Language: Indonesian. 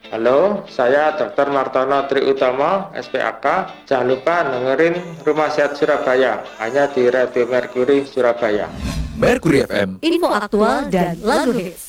Halo, saya Dr. Martono Triutomo, SPAK. Jangan lupa dengerin Rumah Sehat Surabaya, hanya di Radio Mercury Surabaya. Mercury FM. Info aktual dan lagu hits.